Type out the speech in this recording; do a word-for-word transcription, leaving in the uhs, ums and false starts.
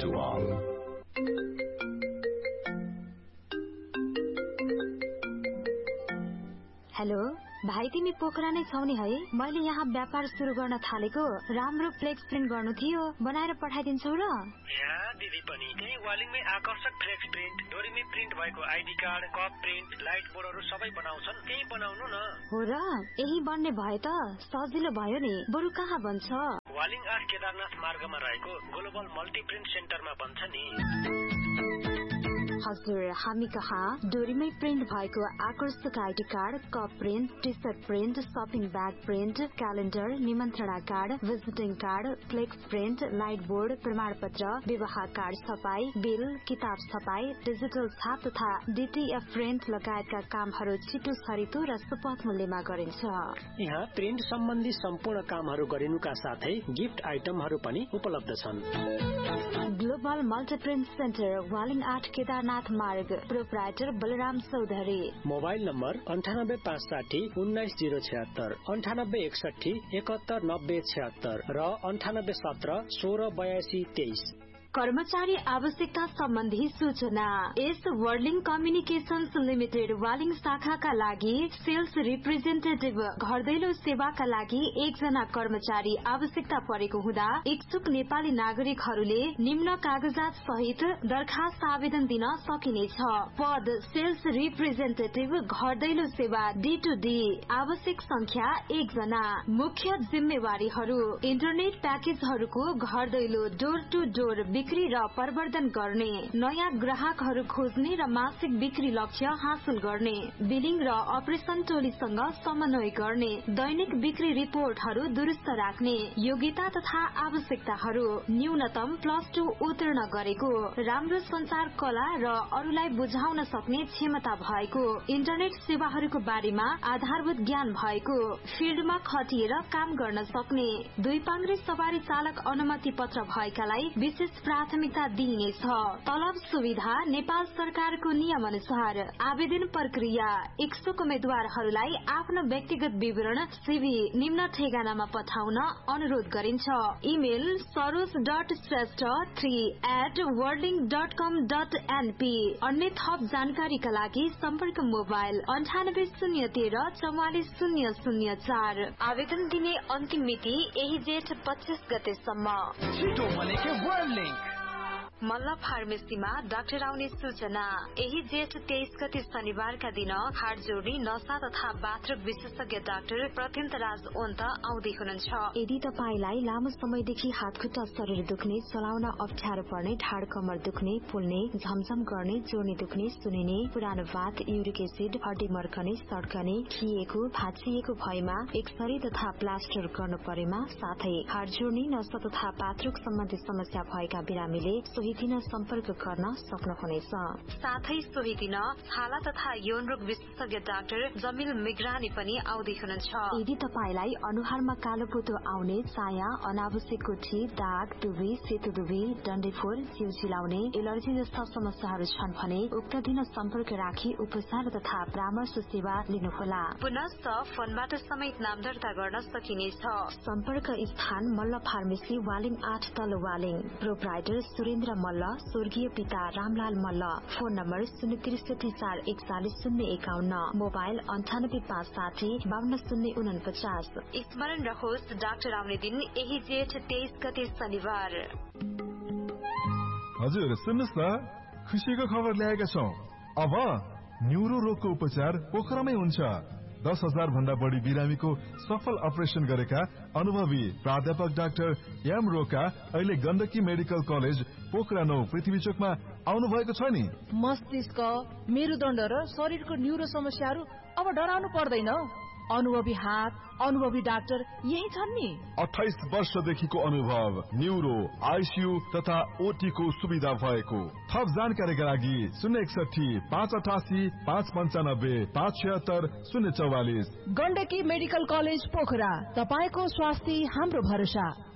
to all. Hello भाइ, तिमी पोखरा नै छौ नि है? मैले यहाँ व्यापार सुरु गर्न थालेको राम्रो फ्लेक्स प्रिन्ट गर्नु थियो, बनाएर पठाइदिन्छौ र? यहाँ दिदी पनि त्यही वालिङमै आकर्षक फ्लेक्स प्रिन्ट, डोरीमै प्रिन्ट भएको ID card, cup print, light बोर्डहरू सबै बनाउँछन्। त्यही बनाउनु न। हो र? यही बन्ने भए त सजिलो भयो नि। बरु कहाँ बन्छ? वालिङ आठ केदारनाथ मार्गमा रहेको ग्लोबल मल्टी प्रिन्ट सेन्टरमा बन्छ नि। हजुर, हामी कहाँ डोरीमै प्रिन्ट भएको आकर्षक ID card, cup print, T short print, shopping bag print, calendar, निमन्त्रणा card, visiting card, flex print, light board, प्रमाणपत्र, विवाह कार्ड छपाई, बिल, किताब छपाई, डिजिटल छाप तथा डीटीएफ प्रिन्ट लगायतका कामहरू छिटो छरितो र सुपथ मूल्यमा गरिन्छ। यहाँ प्रिन्ट सम्बन्धी सम्पूर्ण कामहरू गरिनुका साथै गिफ्ट आइटमहरू पनि उपलब्ध छन्। ग्लोबल मल्टीप्रिन्ट सेन्टर, वालिङ आठ केदारनाथ मार्ग, proprietor Balram Chaudhary. Mobile number अन्ठानब्बे पाँच साठी उन्नाइस जिरो छत्तर, अन्ठानब्बे एकसठी एकहत्तर नब्बे छत्तर र अन्ठानब्बे सत्र सोह्र बयासी तेइस। कर्मचारी आवश्यकता सम्बन्धी सूचना। एस वर्लिङ कम्युनिकेशन्स लिमिटेड वालिङ शाखाका लागि सेल्स रिप्रेजेन्टेटिभ घर दैलो सेवाका लागि एकजना कर्मचारी आवश्यकता परेको हुँदा इच्छुक नेपाली नागरिकहरूले निम्न कागजात सहित दरखास्त आवेदन दिन सकिनेछ। पद सेल्स रिप्रेजेन्टेटिभ घर दैलो सेवा डी टू डी, आवश्यक संख्या एकजना। मुख्य जिम्मेवारीहरू इन्टरनेट प्याकेजहरूको घर दैलो डोर टू डोर बिक्री र प्रवर्धन गर्ने, नयाँ ग्राहकहरू खोज्ने र मासिक बिक्री लक्ष्य हासिल गर्ने, बिलिङ र अपरेशन टोलीसँग समन्वय गर्ने, दैनिक बिक्री रिपोर्टहरू दुरुस्त राख्ने। योग्यता तथा आवश्यकताहरू न्यूनतम प्लस टू उत्तीर्ण गरेको, राम्रो संचार कला र अरूलाई बुझाउन सक्ने क्षमता भएको, इन्टरनेट सेवाहरूको बारेमा आधारभूत ज्ञान भएको, फिल्डमा खटिएर काम गर्न सक्ने, दुई पाङ्ग्रे सवारी चालक अनुमति पत्र भएकालाई विशेष प्राथमिकता दिइनेछ। तलब सुविधा नेपाल सरकारको नियम अनुसार। आवेदन प्रक्रिया इच्छुक उम्मेद्वारहरूलाई आफ्नो व्यक्तिगत विवरण सीवी निम्न ठेगानामा पठाउन अनुरोध गरिन्छ। Email Saroj dot Shrestha three at वर्लिङ dot com dot NP. अन्य थप जानकारीका लागि सम्पर्क मोबाइल अन्ठानब्बे शून्य तेह्र चौवालिस शून्य शून्य चार। आवेदन दिने अन्तिम मिति यही जेठ पच्चीस गतेसम्म। मल्ल फार्मेसीमा डाक्टर आउने सूचना। यही जेठ तेइस गते शनिबारका दिन हाड जोड्ने नसा तथा बाथरुम विशेषज्ञ डाक्टर प्रत्यन्तराज ओन्त आउँदै हुनुहुन्छ। यदि तपाईलाई लामो समयदेखि हातखुट्टा शरीर दुख्ने, चलाउन अप्ठ्यारो पर्ने, ढाड कमर दुख्ने, फुल्ने, झमझम गर्ने, जोड्ने दुख्ने, सुनिने, पुरानो बात, युरिक एसिड, हड्डी मर्कने, सड्कने, खिएको, भाँचिएको भएमा एक्सरे तथा प्लास्टर गर्नु परेमा, साथै हाड जोड्ने, नसा तथा बाथरुम सम्बन्धी समस्या भएका बिरामीले सोही दिन सम्पर्क गर्न सक्नुहुनेछ। साथै सोही दिन छाला तथा यौन रोग विशेषज्ञ डाक्टर जमिल मिग्रानी पनि आउँदै हुनुहुन्छ। यदि तपाईलाई अनुहारमा कालो पोतो आउने, चाया, अनावश्यक गुठी, दाग, दुबी, सेतो दुबी, डन्डेफोर, जिउ चिलाउने, एलर्जी जस्ता समस्याहरू छन् भने उक्त दिन सम्पर्क राखी उपचार तथा परामर्श सेवा लिनुहोला। पुनश्च फोनबाट समेत नाम दर्ता गर्न सकिनेछ। सम्पर्क स्थान मल्ल फार्मेसी, वालिङ आठ तल वालिङ। प्रोप्राइटर सुरेन्द्र मल्ल, स्वर्गीय पिता रामलाल मल्ल। फोन नम्बर शून्य त्रिसठी चार एकचालिस शून्य एकाउन्न, मोबाइल अन्ठानब्बे पाँच साठी बान्न शून्य उनपचास। स्मरण रहोस्, डाक्टर आउने दिन यही जेठ तेइस गते शनिबार। हजुर सुन्नुहोस् न, खुसीको खबर ल्याएका छौं। अब न्युरो रोगको उपचार पोखरामै हुन्छ। दस हजार भन्दा बढी बिरामीको सफल अपरेशन गरेका अनुभवी प्राध्यापक डाक्टर एम रोका अहिले गण्डकी मेडिकल कलेज पोखरा नौ पृथ्वी चोकमा आउनु भएको छ नि। मस्तिष्क, मेरुदण्ड र शरीरको न्युरो समस्याहरू अब डराउनु पर्दैन। अनुभवी हात, अनुभवी डाक्टर यही छन् नि। अठाइस वर्षदेखिको अनुभव, न्युरो, आइसियू तथा ओटी को सुविधा भएको। थप जानकारीका लागि शून्य एकसठी पाँच अठासी पाँच पन्चानब्बे पाँच छिहत्तर शून्य चौवालिस। गण्डकी मेडिकल कलेज पोखरा, तपाईको स्वास्थ्य हाम्रो भरोसा।